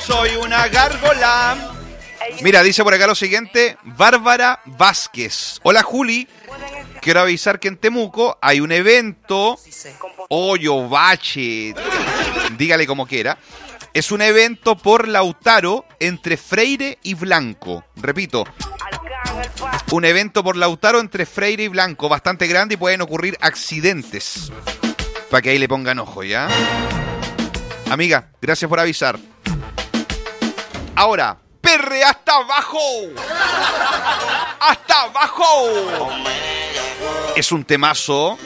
soy una gárgola. Mira, dice por acá lo siguiente, Bárbara Vázquez. Hola, Juli. Quiero avisar que en Temuco hay un evento, hoyo, bache, dígale como quiera. Es un evento por Lautaro entre Freire y Blanco. Repito, un evento por Lautaro entre Freire y Blanco, bastante grande y pueden ocurrir accidentes. Para que ahí le pongan ojo, ¿ya? Amiga, gracias por avisar. Ahora, perre hasta abajo. ¡Hasta abajo! Es un temazo